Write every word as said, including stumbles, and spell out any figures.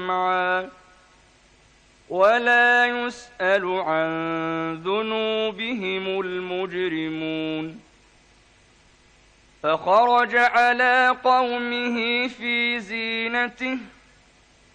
معا ولا يسأل عن ذنوبهم المجرمون فخرج على قومه في زينته